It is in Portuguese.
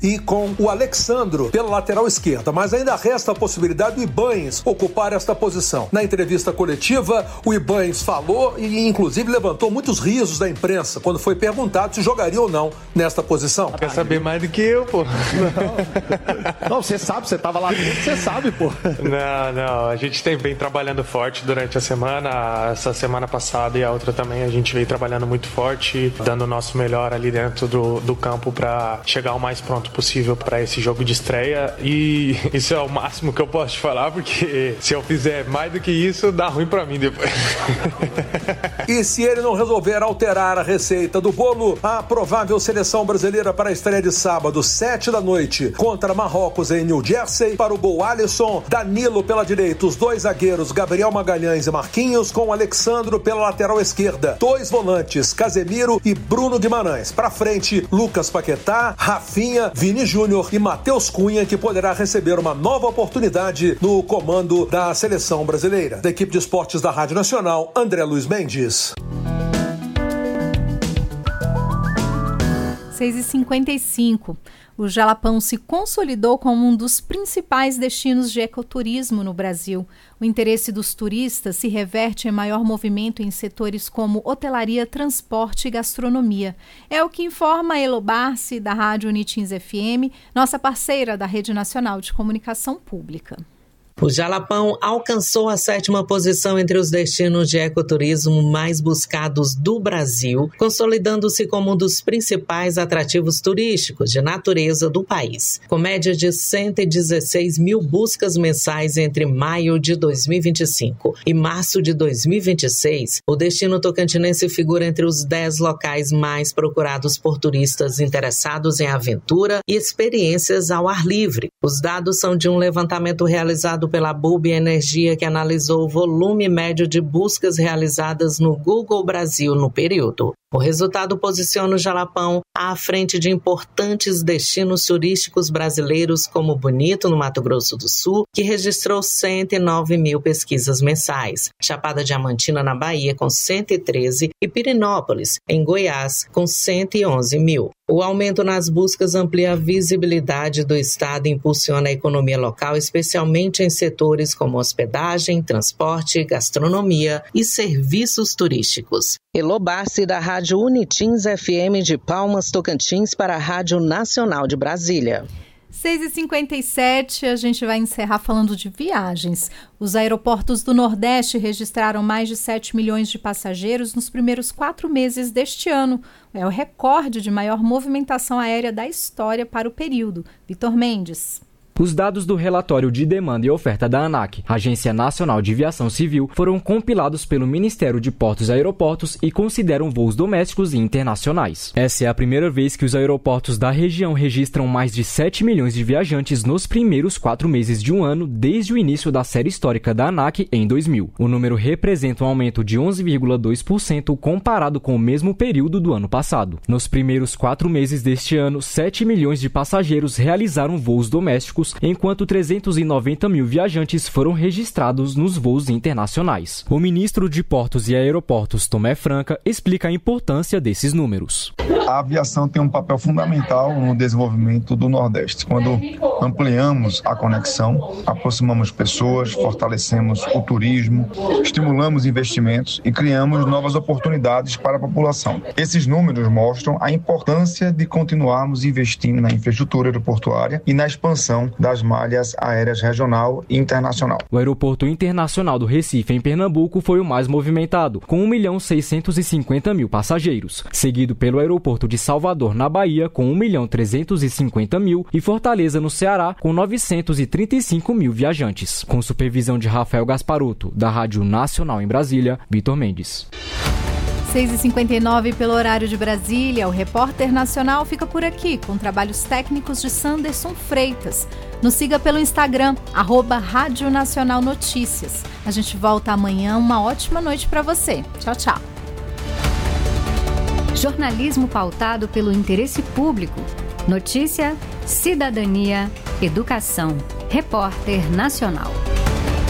e com o Alexandro pela lateral esquerda, mas ainda resta a possibilidade do Ibañez ocupar esta posição. Na entrevista coletiva, o Ibañez falou e inclusive levantou muitos risos da imprensa quando foi perguntado se jogaria ou não nesta posição. Quer saber mais do que eu, pô? Não, você sabe, você tava lá dentro, você sabe, pô. Não, a gente vem trabalhando forte durante a semana, essa semana passada e a outra também, a gente veio trabalhando muito forte, dando o nosso melhor ali dentro do campo para chegar o mais pronto possível para esse jogo de estreia, e isso é o máximo que eu posso te falar, porque se eu fizer mais do que isso, dá ruim para mim depois. E se ele não resolver alterar a receita do bolo, a provável seleção brasileira para a estreia de sábado, 7h, contra Marrocos em New Jersey. Para o gol, Alisson, Danilo pela direita, os dois zagueiros Gabriel Magalhães e Marquinhos, com Alexandro pela lateral esquerda, 2 volantes, Casemiro e Bruno Guimarães. Para frente, Lucas Paquetá, Rafinha, Vini Júnior e Matheus Cunha, que poderá receber uma nova oportunidade no comando da seleção brasileira. Da equipe de esportes da Rádio Nacional, André Luiz Mendes. 6h55. O Jalapão se consolidou como um dos principais destinos de ecoturismo no Brasil. O interesse dos turistas se reverte em maior movimento em setores como hotelaria, transporte e gastronomia. É o que informa a Elo Barci, da Rádio Unitins FM, nossa parceira da Rede Nacional de Comunicação Pública. O Jalapão alcançou a 7ª posição entre os destinos de ecoturismo mais buscados do Brasil, consolidando-se como um dos principais atrativos turísticos de natureza do país. Com média de 116 mil buscas mensais entre maio de 2025 e março de 2026, o destino tocantinense figura entre os 10 locais mais procurados por turistas interessados em aventura e experiências ao ar livre. Os dados são de um levantamento realizado pela Bulb Energia, que analisou o volume médio de buscas realizadas no Google Brasil no período. O resultado posiciona o Jalapão à frente de importantes destinos turísticos brasileiros como Bonito, no Mato Grosso do Sul, que registrou 109 mil pesquisas mensais, Chapada Diamantina, na Bahia, com 113, e Pirenópolis, em Goiás, com 111 mil. O aumento nas buscas amplia a visibilidade do estado e impulsiona a economia local, especialmente em setores como hospedagem, transporte, gastronomia e serviços turísticos. Elo Barci, da Rádio Unitins FM de Palmas, Tocantins, para a Rádio Nacional de Brasília. 6h57, a gente vai encerrar falando de viagens. Os aeroportos do Nordeste registraram mais de 7 milhões de passageiros nos primeiros 4 meses deste ano. É o recorde de maior movimentação aérea da história para o período. Vitor Mendes. Os dados do relatório de demanda e oferta da ANAC, Agência Nacional de Aviação Civil, foram compilados pelo Ministério de Portos e Aeroportos e consideram voos domésticos e internacionais. Essa é a primeira vez que os aeroportos da região registram mais de 7 milhões de viajantes nos primeiros 4 meses de um ano, desde o início da série histórica da ANAC em 2000. O número representa um aumento de 11,2% comparado com o mesmo período do ano passado. Nos primeiros 4 meses deste ano, 7 milhões de passageiros realizaram voos domésticos, enquanto 390 mil viajantes foram registrados nos voos internacionais. O ministro de Portos e Aeroportos, Tomé Franca, explica a importância desses números. A aviação tem um papel fundamental no desenvolvimento do Nordeste. Quando ampliamos a conexão, aproximamos pessoas, fortalecemos o turismo, estimulamos investimentos e criamos novas oportunidades para a população. Esses números mostram a importância de continuarmos investindo na infraestrutura aeroportuária e na expansão das malhas aéreas regional e internacional. O Aeroporto Internacional do Recife, em Pernambuco, foi o mais movimentado, com 1.650.000 passageiros, seguido pelo Aeroporto de Salvador, na Bahia, com 1.350.000 e Fortaleza, no Ceará, com 935.000 viajantes. Com supervisão de Rafael Gasparotto, da Rádio Nacional em Brasília, Vitor Mendes. 6h59 pelo horário de Brasília. O Repórter Nacional fica por aqui, com trabalhos técnicos de Sanderson Freitas. Nos siga pelo Instagram, @Rádio Nacional Notícias. A gente volta amanhã. Uma ótima noite para você. Tchau, tchau. Jornalismo pautado pelo interesse público. Notícia, cidadania, educação. Repórter Nacional.